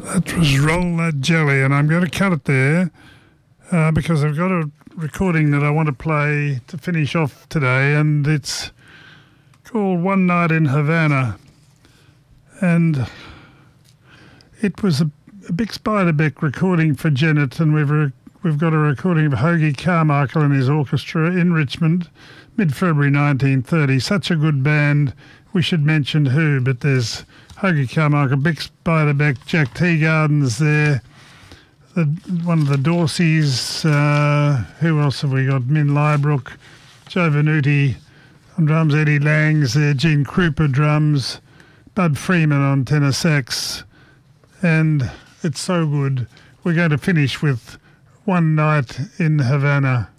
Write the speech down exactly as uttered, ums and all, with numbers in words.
That was Roll That Jelly, and I'm going to cut it there uh, because I've got a recording that I want to play to finish off today, and it's called One Night in Havana. And it was a, a big Spiderbeck recording for Janet, and we've re- we've got a recording of Hoagy Carmichael and his orchestra in Richmond, mid-February nineteen thirty. Such a good band. We should mention who, but there's Hoagy Carmichael, Big Spiderbeck, Jack Teagardens there, the, one of the Dorseys. Uh, who else have we got? Min Liebrook, Joe Venuti on drums, Eddie Langs there, Gene Krupa drums, Bud Freeman on tenor sax, and it's so good. We're going to finish with One Night in Havana.